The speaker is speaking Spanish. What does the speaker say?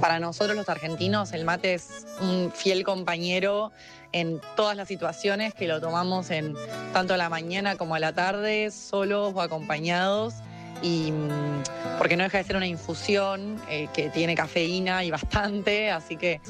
Para nosotros los argentinos el mate es un fiel compañero en todas las situaciones, que lo tomamos en tanto a la mañana como a la tarde, solos o acompañados, y porque no deja de ser una infusión que tiene cafeína y bastante, así que